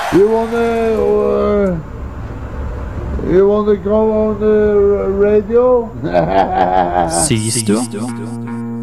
You wanna come on the radio? Siehst du?